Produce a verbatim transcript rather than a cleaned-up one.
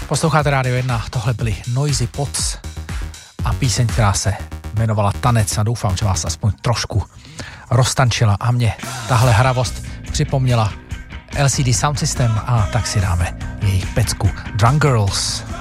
Posloucháte Rádio jedna, tohle byly Noisy Pots a píseň, která se jmenovala Tanec a doufám, že vás aspoň trošku roztančila a mě tahle hravost připomněla L C D Sound System a tak si dáme jejich pecku Drunk Girls.